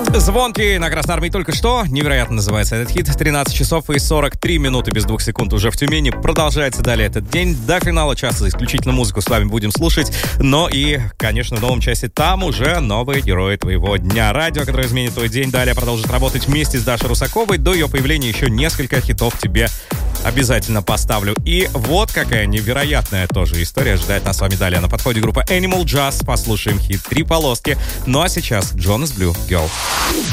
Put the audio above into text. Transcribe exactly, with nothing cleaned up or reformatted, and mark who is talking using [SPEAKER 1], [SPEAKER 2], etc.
[SPEAKER 1] Звонкий на Красной Армии только что. Невероятно называется этот хит. тринадцать часов и сорок три минуты без двух секунд уже в Тюмени. Продолжается далее этот день. До финала часа исключительно музыку с вами будем слушать. Но и, конечно, в новом часе там уже новые герои твоего дня. Радио, которое изменит твой день, далее продолжит работать вместе с Дашей Русаковой. До ее появления еще несколько хитов тебе обязательно поставлю. И вот какая невероятная тоже история ожидает нас с вами далее. На подходе группа Animal Jazz. Послушаем хит «Три полоски». Ну а сейчас Jonas Blue Girl.